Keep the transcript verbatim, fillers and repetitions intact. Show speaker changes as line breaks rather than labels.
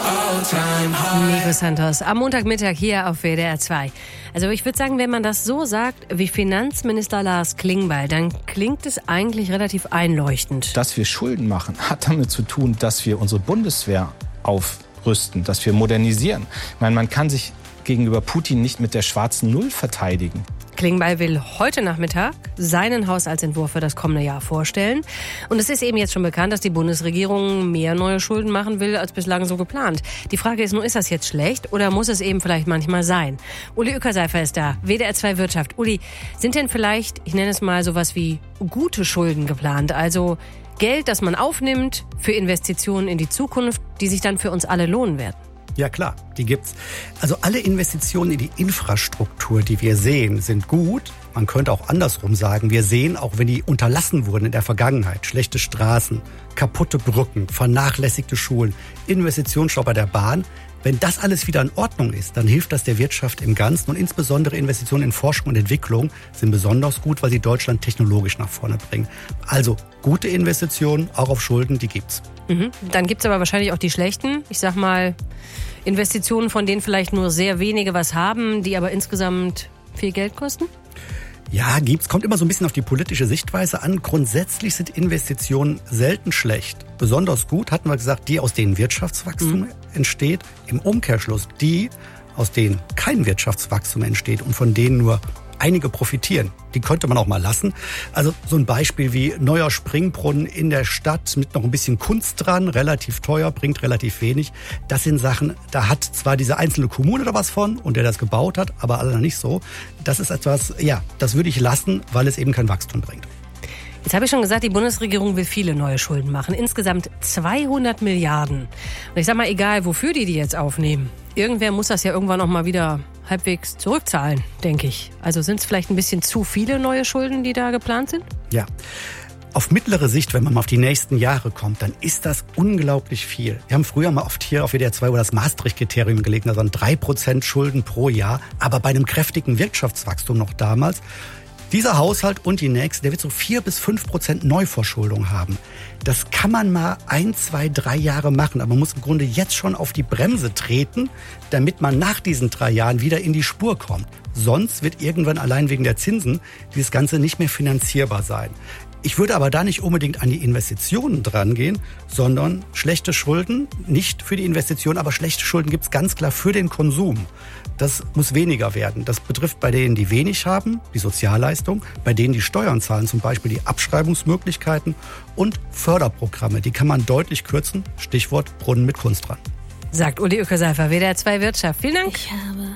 Nico Santos am Montagmittag hier auf W D R zwei. Also ich würde sagen, wenn man das so sagt wie Finanzminister Lars Klingbeil, dann klingt es eigentlich relativ einleuchtend.
Dass wir Schulden machen, hat damit zu tun, dass wir unsere Bundeswehr aufrüsten, dass wir modernisieren. Ich meine, man kann sich gegenüber Putin nicht mit der schwarzen Null verteidigen.
Klingbeil will heute Nachmittag seinen Haushaltsentwurf für das kommende Jahr vorstellen. Und es ist eben jetzt schon bekannt, dass die Bundesregierung mehr neue Schulden machen will, als bislang so geplant. Die Frage ist nur, ist das jetzt schlecht oder muss es eben vielleicht manchmal sein? Uli Uekerseifer ist da, W D R zwei Wirtschaft. Uli, sind denn vielleicht, ich nenne es mal sowas wie gute Schulden geplant? Also Geld, das man aufnimmt für Investitionen in die Zukunft, die sich dann für uns alle lohnen werden?
Ja klar, die gibt's. Also alle Investitionen in die Infrastruktur, die wir sehen, sind gut. Man könnte auch andersrum sagen, wir sehen, auch wenn die unterlassen wurden in der Vergangenheit, schlechte Straßen, kaputte Brücken, vernachlässigte Schulen, Investitionsstau bei der Bahn. Wenn das alles wieder in Ordnung ist, dann hilft das der Wirtschaft im Ganzen. Und insbesondere Investitionen in Forschung und Entwicklung sind besonders gut, weil sie Deutschland technologisch nach vorne bringen. Also gute Investitionen, auch auf Schulden, die gibt's.
Mhm. Dann gibt's aber wahrscheinlich auch die schlechten. Ich sag mal, Investitionen, von denen vielleicht nur sehr wenige was haben, die aber insgesamt viel Geld kosten?
Ja, gibt's. Kommt immer so ein bisschen auf die politische Sichtweise an. Grundsätzlich sind Investitionen selten schlecht. Besonders gut, hatten wir gesagt, die, aus denen Wirtschaftswachstum mhm. entsteht. Im Umkehrschluss die, aus denen kein Wirtschaftswachstum entsteht und von denen nur einige profitieren. Die könnte man auch mal lassen. Also so ein Beispiel wie neuer Springbrunnen in der Stadt mit noch ein bisschen Kunst dran, relativ teuer, bringt relativ wenig. Das sind Sachen, da hat zwar diese einzelne Kommune da was von und der das gebaut hat, aber alle nicht so. Das ist etwas, ja, das würde ich lassen, weil es eben kein Wachstum bringt.
Jetzt habe ich schon gesagt, die Bundesregierung will viele neue Schulden machen. Insgesamt zweihundert Milliarden. Und ich sage mal, egal wofür die die jetzt aufnehmen, irgendwer muss das ja irgendwann auch mal wieder halbwegs zurückzahlen, denke ich. Also sind es vielleicht ein bisschen zu viele neue Schulden, die da geplant sind?
Ja. Auf mittlere Sicht, wenn man mal auf die nächsten Jahre kommt, dann ist das unglaublich viel. Wir haben früher mal oft hier auf W D R zwei über das Maastricht-Kriterium gelegt, also drei Prozent Schulden pro Jahr, aber bei einem kräftigen Wirtschaftswachstum noch damals. Dieser Haushalt und die nächste, der wird so vier bis fünf Prozent Neuverschuldung haben. Das kann man mal ein, zwei, drei Jahre machen, aber man muss im Grunde jetzt schon auf die Bremse treten, damit man nach diesen drei Jahren wieder in die Spur kommt. Sonst wird irgendwann allein wegen der Zinsen dieses Ganze nicht mehr finanzierbar sein. Ich würde aber da nicht unbedingt an die Investitionen drangehen, sondern schlechte Schulden, nicht für die Investitionen, aber schlechte Schulden gibt es ganz klar für den Konsum. Das muss weniger werden. Das betrifft bei denen, die wenig haben, die Sozialleistung, bei denen, die Steuern zahlen, zum Beispiel die Abschreibungsmöglichkeiten und Förderprogramme. Die kann man deutlich kürzen. Stichwort Brunnen mit Kunst dran.
Sagt Uli Uekerseifer, W D R zwei Wirtschaft. Vielen Dank.
Ich habe